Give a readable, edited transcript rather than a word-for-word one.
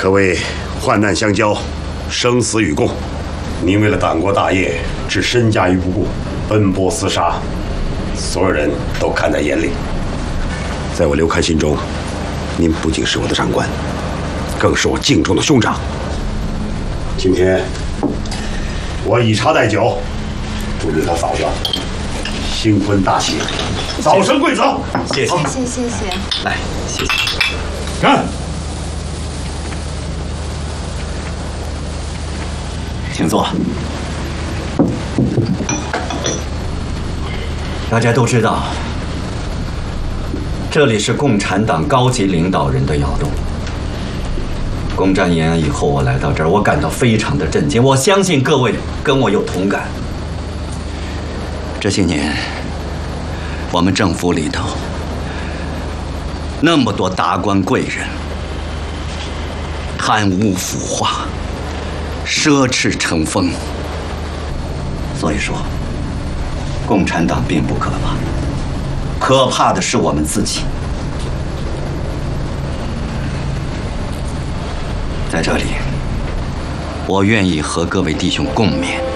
可谓患难相交，生死与共。您为了党国大业，置身家于不顾，奔波厮杀，所有人都看在眼里。在我刘戡心中，您不仅是我的长官，更是我敬重的兄长。今天我以茶代酒，祝你和嫂子新婚大喜，早生贵子。 谢谢， 谢谢。 来，谢谢。 干！ 请坐。大家都知道，这里是共产党高级领导人的窑洞。攻占延安以后，我来到这儿，我感到非常的震惊。我相信各位跟我有同感。这些年，我们政府里头那么多达官贵人，贪污腐化，奢侈成风。所以说，共产党并不可怕，可怕的是我们自己。在这里，我愿意和各位弟兄共勉。